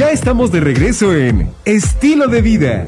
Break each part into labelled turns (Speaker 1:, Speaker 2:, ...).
Speaker 1: Ya estamos de regreso en Estilo de Vida.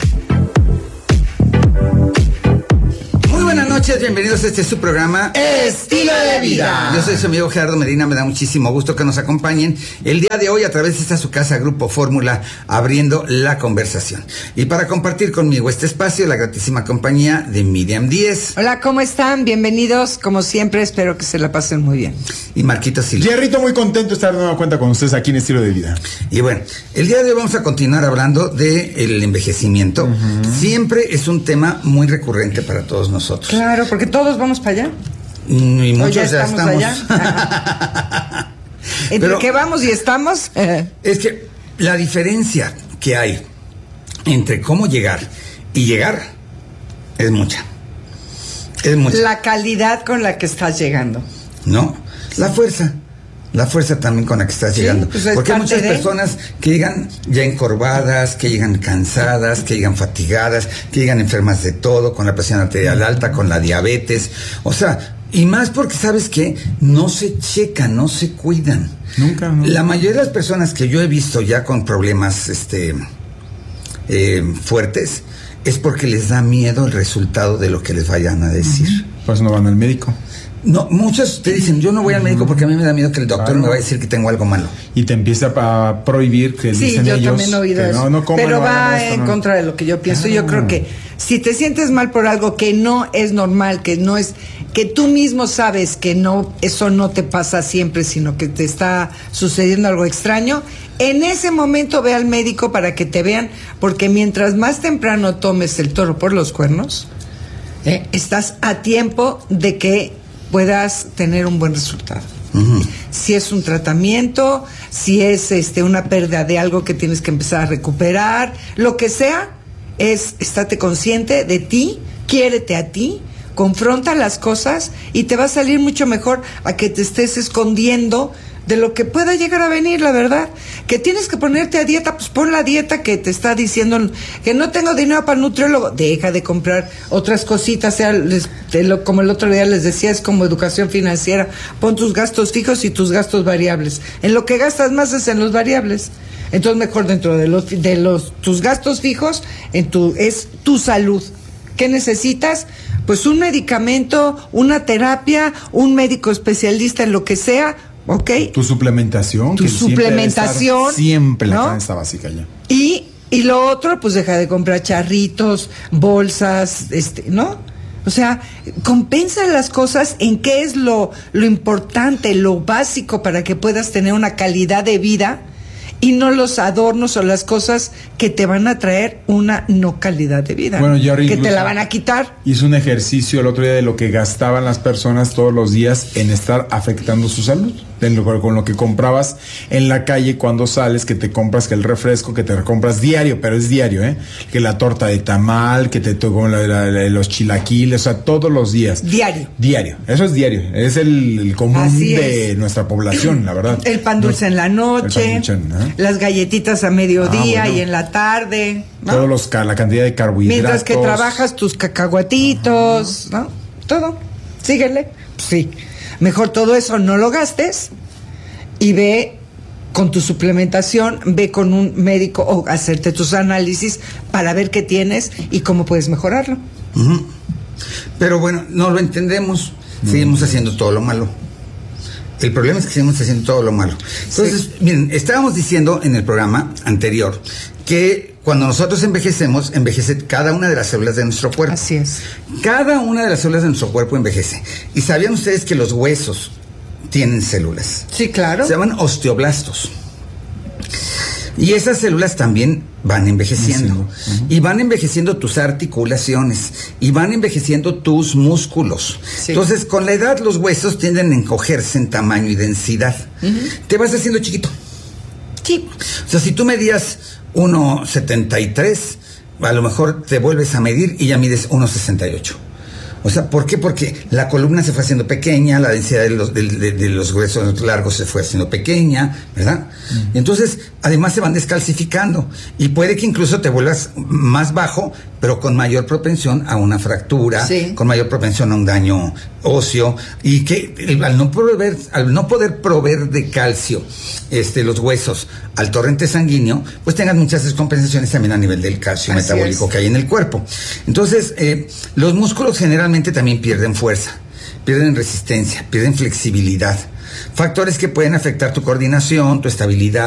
Speaker 2: Muy buenas noches, bienvenidos a este su programa Estilo de Vida. Yo soy su amigo Gerardo Medina, me da muchísimo gusto que nos acompañen el día de hoy a través de esta su casa Grupo Fórmula, abriendo la conversación. Y para compartir conmigo este espacio, la gratísima compañía de Miriam Díez.
Speaker 3: Hola, ¿cómo están? Bienvenidos, como siempre, espero que se la pasen muy bien.
Speaker 2: Y Marquito Silva.
Speaker 4: Jerrito, muy contento de estar de nueva cuenta con ustedes aquí en Estilo de Vida.
Speaker 2: Y bueno, el día de hoy vamos a continuar hablando del envejecimiento. Siempre es un tema muy recurrente para todos nosotros.
Speaker 3: Claro, porque todos vamos para allá.
Speaker 2: Y muchos ya estamos.
Speaker 3: Allá. ¿Entre qué vamos y estamos?
Speaker 2: Es que la diferencia que hay entre cómo llegar y llegar es mucha. Es mucha.
Speaker 3: La calidad con la que estás llegando.
Speaker 2: No, la fuerza también con la que estás llegando.
Speaker 3: Pues
Speaker 2: porque hay muchas personas que llegan ya encorvadas, que llegan cansadas, que llegan fatigadas, que llegan enfermas de todo, con la presión arterial alta, con la diabetes. O sea, y más porque, ¿sabes qué? No se checan, no se cuidan.
Speaker 4: Nunca, no.
Speaker 2: La mayoría de las personas que yo he visto ya con problemas fuertes es porque les da miedo el resultado de lo que les vayan a decir.
Speaker 4: Pues no van al médico.
Speaker 2: No, muchos te dicen, yo no voy al médico porque a mí me da miedo que el doctor me va a decir que tengo algo malo.
Speaker 4: Y te empieza a prohibir que dicen
Speaker 3: yo
Speaker 4: ellos
Speaker 3: también he oído eso.
Speaker 4: No coman,
Speaker 3: pero
Speaker 4: no
Speaker 3: va
Speaker 4: esto,
Speaker 3: en contra de lo que yo pienso. Yo creo que si te sientes mal por algo que no es normal, que no es, que tú mismo sabes que no, eso no te pasa siempre, sino que te está sucediendo algo extraño, en ese momento ve al médico para que te vean, porque mientras más temprano tomes el toro por los cuernos, estás a tiempo de que puedas tener un buen resultado. Si es un tratamiento, si es una pérdida de algo que tienes que empezar a recuperar, lo que sea, estate consciente de ti, quiérete a ti, confronta las cosas y te va a salir mucho mejor a que te estés escondiendo de lo que pueda llegar a venir, la verdad. Que tienes que ponerte a dieta, pues pon la dieta que te está diciendo que no tengo dinero para el nutriólogo. Deja de comprar otras cositas, como el otro día les decía, es como educación financiera. Pon tus gastos fijos y tus gastos variables. En lo que gastas más es en los variables. Entonces mejor dentro de tus gastos fijos, es tu salud. ¿Qué necesitas? Pues un medicamento, una terapia, un médico especialista en lo que sea. Okay.
Speaker 4: Tu suplementación. Siempre la canasta básica ya.
Speaker 3: Y lo otro, pues deja de comprar charritos, bolsas, ¿no? O sea, compensa las cosas en qué es lo importante, lo básico para que puedas tener una calidad de vida y no los adornos o las cosas que te van a traer una no calidad de vida.
Speaker 4: Bueno, Jerry,
Speaker 3: que te la van a quitar.
Speaker 4: Hizo un ejercicio el otro día de lo que gastaban las personas todos los días en estar afectando su salud. Con lo que comprabas en la calle cuando sales, que te compras que el refresco, que te compras diario, pero es diario, que la torta de tamal, que te tocó los chilaquiles, o sea, todos los días. Diario, eso es diario, es el común de nuestra población, la verdad.
Speaker 3: El pan dulce en la noche, las galletitas a mediodía y en la tarde, ¿no?
Speaker 4: La cantidad de carbohidratos.
Speaker 3: Mientras que trabajas tus cacahuatitos, ¿no? Todo, síguele, sí. Mejor todo eso no lo gastes y ve con tu suplementación, ve con un médico o hacerte tus análisis para ver qué tienes y cómo puedes mejorarlo.
Speaker 2: Pero bueno, no lo entendemos, seguimos haciendo todo lo malo. El problema es que seguimos haciendo todo lo malo. Entonces, miren, estábamos diciendo en el programa anterior que cuando nosotros envejecemos, envejece cada una de las células de nuestro cuerpo.
Speaker 3: Así es.
Speaker 2: Cada una de las células de nuestro cuerpo envejece. ¿Y sabían ustedes que los huesos tienen células?
Speaker 3: Sí, claro.
Speaker 2: Se llaman osteoblastos. Y esas células también van envejeciendo. Y van envejeciendo tus articulaciones. Y van envejeciendo tus músculos. Sí. Entonces, con la edad, los huesos tienden a encogerse en tamaño y densidad. Te vas haciendo chiquito.
Speaker 3: Sí.
Speaker 2: O sea, si tú medías 1.73, a lo mejor te vuelves a medir y ya mides 1.68. O sea, ¿por qué? Porque la columna se fue haciendo pequeña, la densidad de los huesos largos se fue haciendo pequeña, ¿verdad? Y entonces, además se van descalcificando y puede que incluso te vuelvas más bajo, pero con mayor propensión a una fractura, con mayor propensión a un daño óseo, y que al no poder proveer de calcio los huesos al torrente sanguíneo, pues tengan muchas descompensaciones también a nivel del calcio metabólico que hay en el cuerpo. Entonces, los músculos generalmente también pierden fuerza, pierden resistencia, pierden flexibilidad. Factores que pueden afectar tu coordinación, tu estabilidad,